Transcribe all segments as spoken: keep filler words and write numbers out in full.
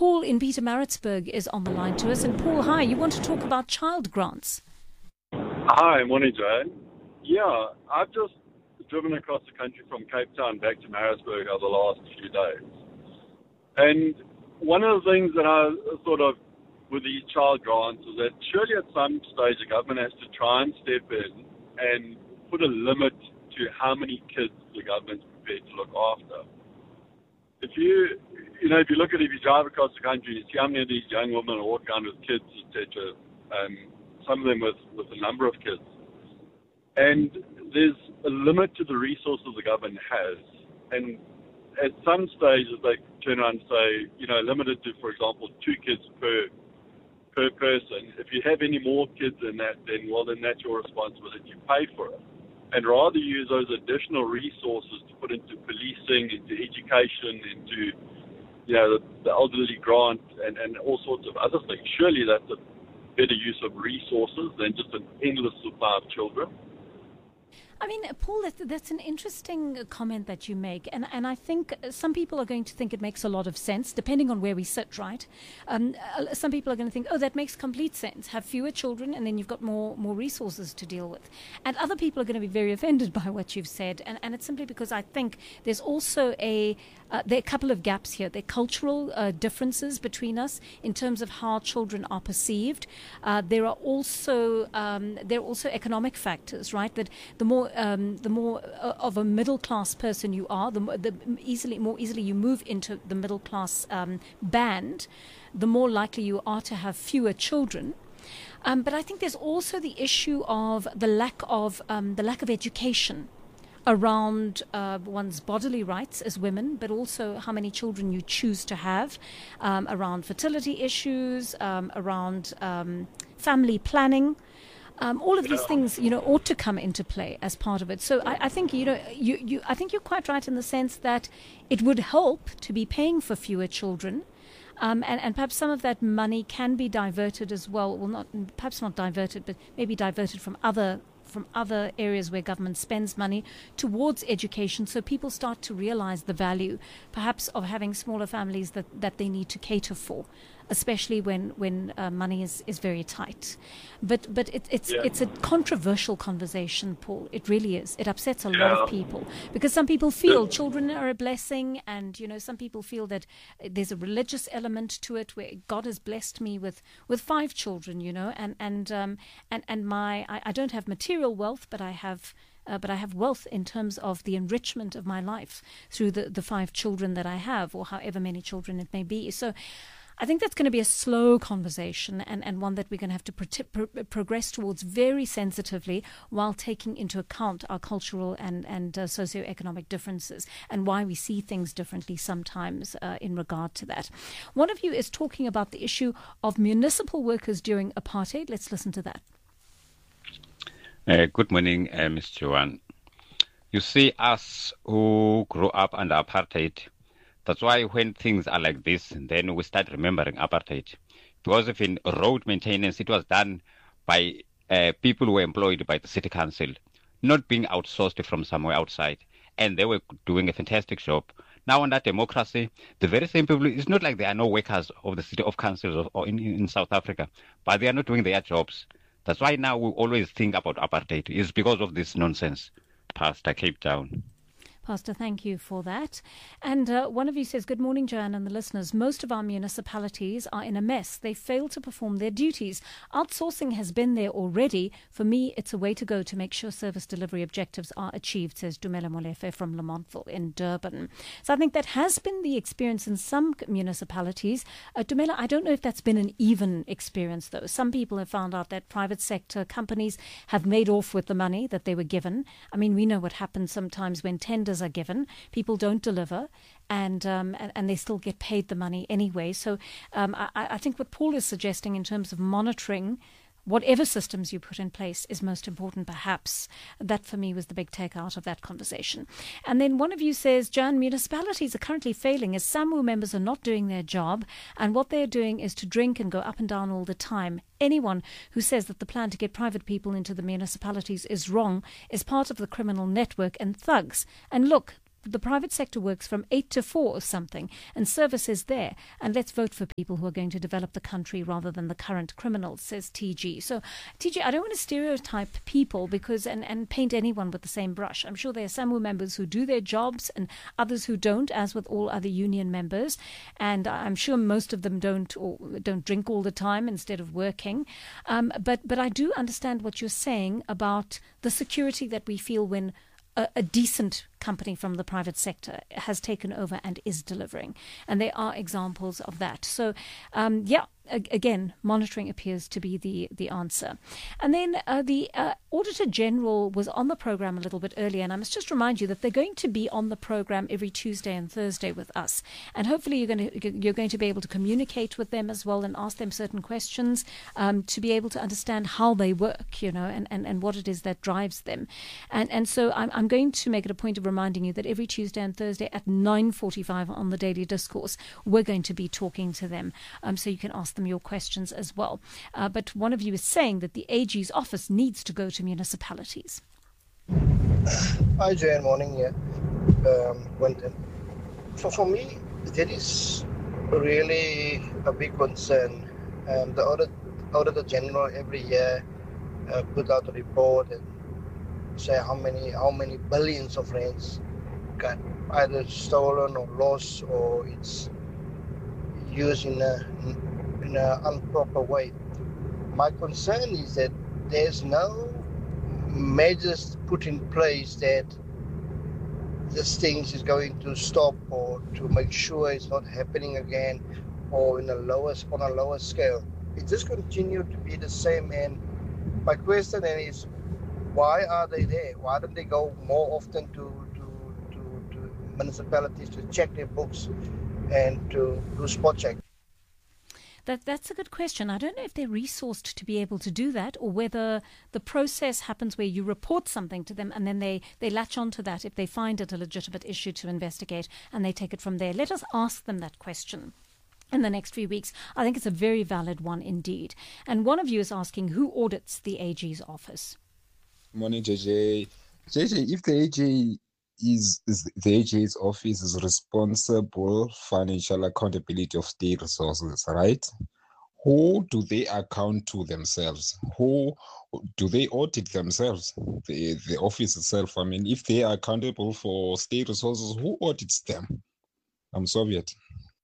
Paul in Pietermaritzburg is on the line to us. And Paul, hi, you want to talk about child grants? Hi, morning, Joanne. Yeah, I've just driven across the country from Cape Town back to Maritzburg over the last few days. And one of the things that I thought of with these child grants is that surely at some stage the government has to try and step in and put a limit to how many kids the government's prepared to look after. If you, you know, if you look at it, if you drive across the country, you see how many of these young women are walking around with kids, et cetera. Um, some of them with, with a number of kids. And there's a limit to the resources the government has. And at some stages, they turn around and say, you know, limited to, for example, two kids per per person. If you have any more kids than that, then, well, then that's your responsibility. You pay for it. And rather use those additional resources to put into policing, into education, into, you know, the, the elderly grant and, and all sorts of other things. Surely that's a better use of resources than just an endless supply of children. I mean, Paul, that's, that's an interesting comment that you make. And, and I think some people are going to think it makes a lot of sense, depending on where we sit, right? Um, some people are going to think, oh, that makes complete sense. Have fewer children, and then you've got more more resources to deal with. And other people are going to be very offended by what you've said. And, and it's simply because I think there's also a, uh, there are a couple of gaps here. There are cultural uh, differences between us in terms of how children are perceived. Uh, there are also um, there are also economic factors, right? That the more Um, the more uh, of a middle class person you are, the, the easily more easily you move into the middle class um, band, the more likely you are to have fewer children. Um, but I think there's also the issue of the lack of um, the lack of education around uh, one's bodily rights as women, but also how many children you choose to have, um, around fertility issues, um, around um, family planning. Um, all of these things, you know, ought to come into play as part of it. So I, I think, you know, you, you, I think you're quite right in the sense that it would help to be paying for fewer children, um, and, and perhaps some of that money can be diverted as well. Well, not perhaps not diverted, but maybe diverted from other from other areas where government spends money towards education, so people start to realize the value, perhaps, of having smaller families that, that they need to cater for, especially when when uh, money is, is very tight. But but it, it's yeah. it's a controversial conversation, Paul. It really is. It upsets a yeah. lot of people because some people feel children are a blessing, and you know some people feel that there's a religious element to it where God has blessed me with, with five children, you know, and and um and and my I, I don't have material wealth, but I have. Uh, but I have wealth in terms of the enrichment of my life through the, the five children that I have, or however many children it may be. So I think that's going to be a slow conversation, and, and one that we're going to have to pro- pro- progress towards very sensitively, while taking into account our cultural and, and uh, socioeconomic differences and why we see things differently sometimes uh, in regard to that. One of you is talking about the issue of municipal workers during apartheid. Let's listen to that. Uh, good morning, uh, Miz Joanne. You see, us who grew up under apartheid, that's why when things are like this, then we start remembering apartheid. Because if in road maintenance, it was done by uh, people who were employed by the city council, not being outsourced from somewhere outside. And they were doing a fantastic job. Now under democracy, the very same people, it's not like there are no workers of the city of councils or in, in South Africa, but they are not doing their jobs. That's why now we always think about apartheid. It's because of this nonsense. Pastor Cape Town. Pastor, thank you for that. And uh, one of you says, good morning, Joanne and the listeners. Most of our municipalities are in a mess. They fail to perform their duties. Outsourcing has been there already. For me, it's a way to go to make sure service delivery objectives are achieved, says Dumela Molefe from Lamontville in Durban. So I think that has been the experience in some municipalities. Uh, Dumela, I don't know if that's been an even experience, though. Some people have found out that private sector companies have made off with the money that they were given. I mean, we know what happens sometimes when tenders are given, people don't deliver, and um, and, and they still get paid the money anyway. So um, I, I think what Paul is suggesting in terms of monitoring whatever systems you put in place is most important, perhaps. That, for me, was the big takeout of that conversation. And then one of you says, Jan, municipalities are currently failing as SAMWU members are not doing their job, and what they're doing is to drink and go up and down all the time. Anyone who says that the plan to get private people into the municipalities is wrong is part of the criminal network and thugs. And look, the private sector works from eight to four or something, and service is there. And let's vote for people who are going to develop the country rather than the current criminals, says T G. So, T G, I don't want to stereotype people because and, and paint anyone with the same brush. I'm sure there are SAMWU members who do their jobs and others who don't, as with all other union members. And I'm sure most of them don't or don't drink all the time instead of working. Um, but but I do understand what you're saying about the security that we feel when a, a decent company from the private sector has taken over and is delivering. And there are examples of that. So, um, yeah, a- again, monitoring appears to be the, the answer. And then uh, the uh, Auditor General was on the program a little bit earlier, and I must just remind you that they're going to be on the program every Tuesday and Thursday with us. And hopefully you're going to, you're going to be able to communicate with them as well and ask them certain questions um, to be able to understand how they work, you know, and, and, and what it is that drives them. And, and so I'm, I'm going to make it a point of reminding you that every Tuesday and Thursday at nine forty-five on the Daily Discourse, we're going to be talking to them. Um, so you can ask them your questions as well. Uh, but one of you is saying that the A G's office needs to go to municipalities. Hi, Joanne. Morning, yeah. Um, Quentin. For, for me, that is really a big concern. Um, the Audit, Auditor General every year uh, put out a report and say how many how many billions of rands got either stolen or lost, or it's used in a in an improper way. My concern is that there's no measures put in place that this thing is going to stop or to make sure it's not happening again, or in a lower on a lower scale. It just continues to be the same. And my question then is, why are they there? Why don't they go more often to, to, to, to municipalities to check their books and to do spot check? That That's a good question. I don't know if they're resourced to be able to do that, or whether the process happens where you report something to them and then they, they latch onto that if they find it a legitimate issue to investigate, and they take it from there. Let us ask them that question in the next few weeks. I think it's a very valid one indeed. And one of you is asking, who audits the A G's office? Morning, J J. J J, if the A G is, is the A G's office is responsible financial accountability of state resources, right? Who do they account to themselves? Who do they audit themselves? The the office itself. I mean, if they are accountable for state resources, who audits them? I'm Soviet.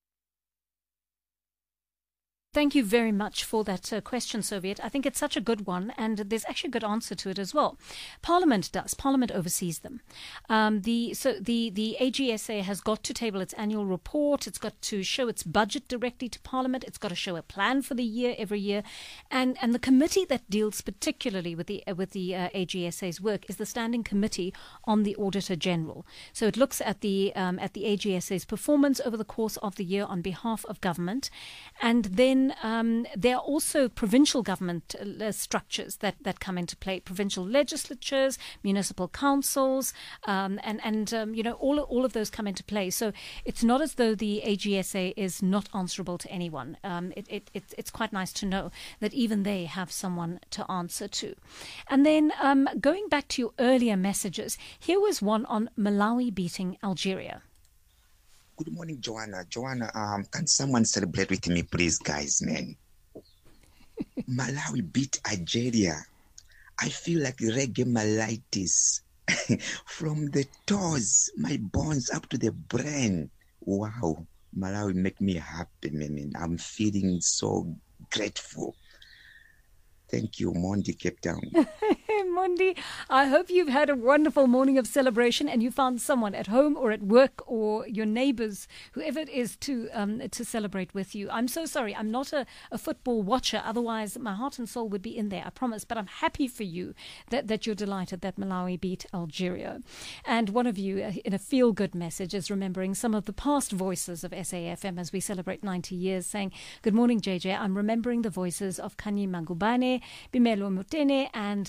Thank you very much for that uh, question, Soviet. I think it's such a good one, and there's actually a good answer to it as well. Parliament does. Parliament oversees them. Um, the so the, the A G S A has got to table its annual report. It's got to show its budget directly to Parliament. It's got to show a plan for the year every year, and and the committee that deals particularly with the uh, with the uh, A G S A's work is the Standing Committee on the Auditor General. So it looks at the um, at the A G S A's performance over the course of the year on behalf of government, and then Um, there are also provincial government uh, structures that, that come into play, provincial legislatures, municipal councils, um, and, and um, you know, all, all of those come into play. So it's not as though the A G S A is not answerable to anyone. Um, it, it, it, it's quite nice to know that even they have someone to answer to. And then um, going back to your earlier messages, here was one on Malawi beating Algeria. Good morning, Joanna. Joanna, um, can someone celebrate with me, please, guys, man? Malawi beat Algeria. I feel like reggae malaitis. From the toes, my bones up to the brain. Wow. Malawi make me happy, man. I'm feeling so grateful. Thank you, Mondi, Cape Town. Mondi, I hope you've had a wonderful morning of celebration and you found someone at home or at work or your neighbours, whoever it is, to um, to celebrate with you. I'm so sorry. I'm not a, a football watcher. Otherwise, my heart and soul would be in there, I promise. But I'm happy for you that, that you're delighted that Malawi beat Algeria. And one of you, uh, in a feel-good message, is remembering some of the past voices of S A F M as we celebrate ninety years, saying, good morning, J J. I'm remembering the voices of Khanyi Mangubane, Bimelo Mutene and Naledi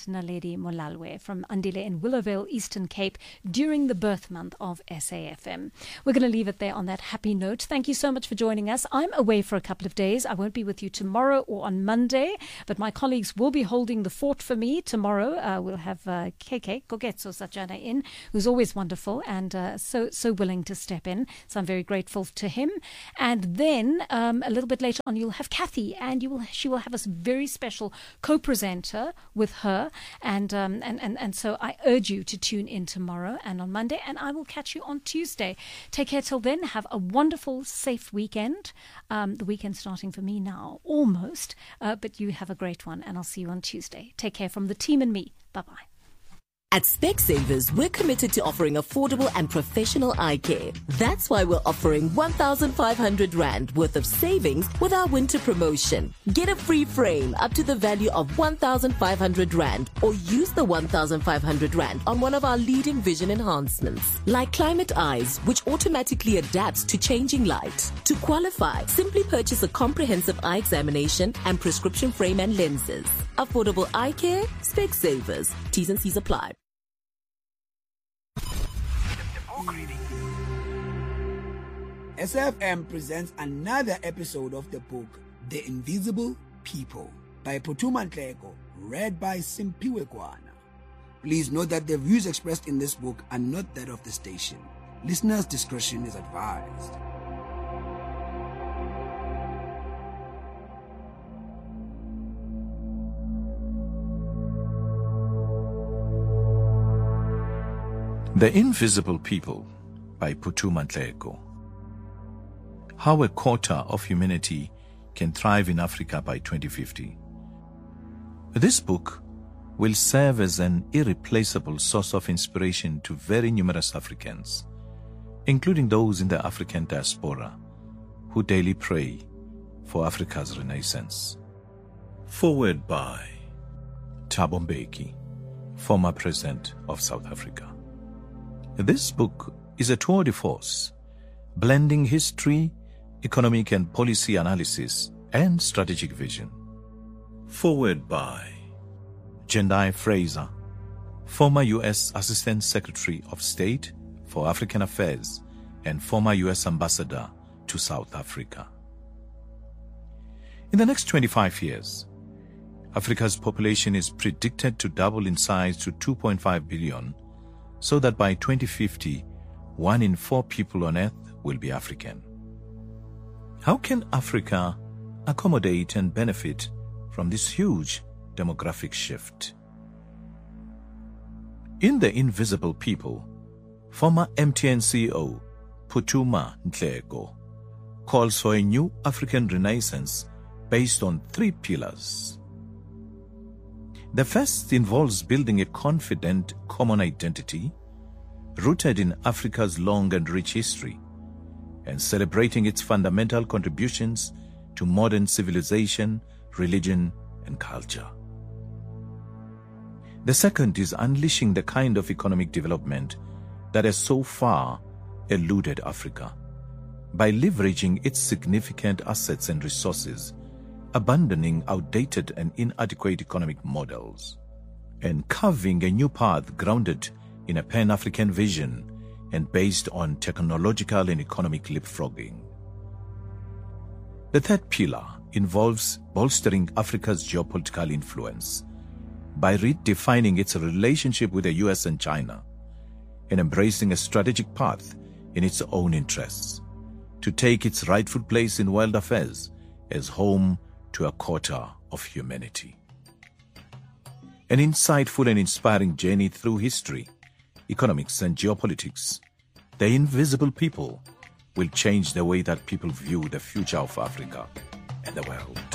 Andile Molalwe from Andile in Willowvale, Eastern Cape, during the birth month of S A F M. We're going to leave it there on that happy note. Thank you so much for joining us. I'm away for a couple of days. I won't be with you tomorrow or on Monday, but my colleagues will be holding the fort for me tomorrow. Uh, we'll have uh, K K Kogetso Sajana in, who's always wonderful and uh, so so willing to step in. So I'm very grateful to him. And then um, a little bit later on, you'll have Kathy, and you will she will have a very special co-presenter with her. And um, and and and so I urge you to tune in tomorrow and on Monday, and I will catch you on Tuesday. Take care till then. Have a wonderful, safe weekend. Um, the weekend starting for me now, almost. Uh, but you have a great one, and I'll see you on Tuesday. Take care from the team and me. Bye-bye. At Specsavers, we're committed to offering affordable and professional eye care. That's why we're offering one thousand five hundred rand worth of savings with our winter promotion. Get a free frame up to the value of one thousand five hundred rand, or use the one thousand five hundred rand on one of our leading vision enhancements, like Climate Eyes, which automatically adapts to changing light. To qualify, simply purchase a comprehensive eye examination and prescription frame and lenses. Affordable eye care, Specsavers. T's and C's apply. S A F M presents another episode of the book The Invisible People by Phuthuma Nhleko, read by Simpiwe Kwana. Please note that the views expressed in this book are not that of the station. Listeners' discretion is advised. The Invisible People by Phuthuma Nhleko. How a quarter of humanity can thrive in Africa by twenty fifty. This book will serve as an irreplaceable source of inspiration to very numerous Africans, including those in the African diaspora who daily pray for Africa's renaissance. Forward by Thabo Mbeki, former President of South Africa. This book is a tour de force, blending history, economic and policy analysis, and strategic vision. Forward by Jendai Fraser, former U S Assistant Secretary of State for African Affairs and former U S Ambassador to South Africa. In the next twenty-five years, Africa's population is predicted to double in size to two point five billion, so that by twenty fifty, one in four people on Earth will be African. How can Africa accommodate and benefit from this huge demographic shift? In The Invisible People, former M T N C E O Phuthuma Nhleko calls for a new African renaissance based on three pillars. The first involves building a confident common identity rooted in Africa's long and rich history and celebrating its fundamental contributions to modern civilization, religion, and culture. The second is unleashing the kind of economic development that has so far eluded Africa by leveraging its significant assets and resources, abandoning outdated and inadequate economic models, and carving a new path grounded in a Pan-African vision and based on technological and economic leapfrogging. The third pillar involves bolstering Africa's geopolitical influence by redefining its relationship with the U S and China and embracing a strategic path in its own interests to take its rightful place in world affairs as home to a quarter of humanity. An insightful and inspiring journey through history, economics, and geopolitics, The Invisible People will change the way that people view the future of Africa and the world.